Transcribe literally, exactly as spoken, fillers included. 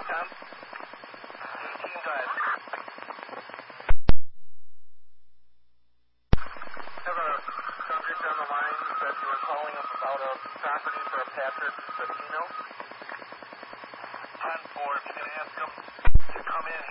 ten. eighteen drive. Have a subject on the line that you were calling us about a property for a Patrick Sabino. ten four, if you can ask him to come in